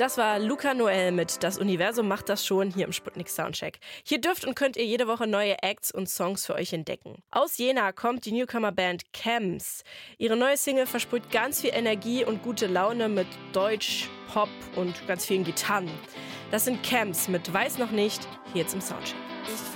Das war Luca Noel mit Das Universum macht das schon hier im Sputnik Soundcheck. Hier dürft und könnt ihr jede Woche neue Acts und Songs für euch entdecken. Aus Jena kommt die Newcomer-Band Camps. Ihre neue Single versprüht ganz viel Energie und gute Laune mit Deutsch, Pop und ganz vielen Gitarren. Das sind Camps mit Weiß noch nicht, hier jetzt im Soundcheck.